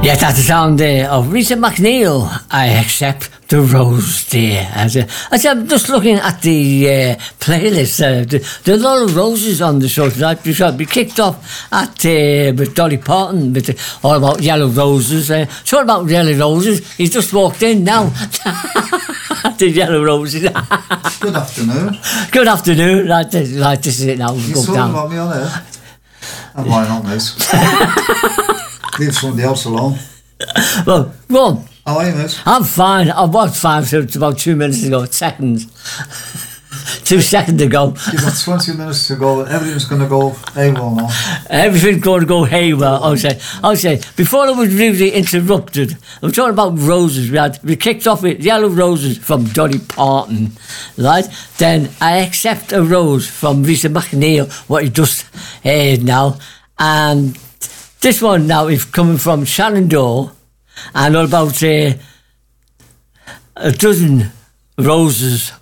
Yeah, that's the sound there of Rita McNeil. I accept the rose, dear. As I'm just looking at the playlist. There are a lot of roses on the show tonight because we kicked off at with Dolly Parton with all about yellow roses. Talking about yellow roses, he's just walked in now. The yellow roses. Good afternoon. Good afternoon. Like this is it now. You talking about me on air? And why not, mate? Leave somebody else alone. Well, go on. How are you, mate? I'm fine. I was fine till about 2 minutes ago. Seconds. 2 seconds ago. You've got 20 minutes to go. Everything's going to go haywire now. Everything's going to go haywire. I'll say. Before I was rudely interrupted, I'm talking about roses. We kicked off with Yellow Roses from Dolly Parton, right? Then I Accept a Rose from Rita McNeil, what you just heard now. And this one now is coming from Shenandoah, and all about a dozen roses